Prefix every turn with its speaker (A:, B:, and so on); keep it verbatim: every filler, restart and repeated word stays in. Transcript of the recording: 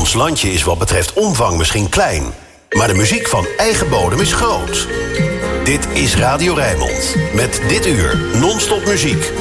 A: Ons landje is wat betreft omvang misschien klein, maar de muziek van eigen bodem is groot. Dit is Radio Rijnmond. Met dit uur non-stop muziek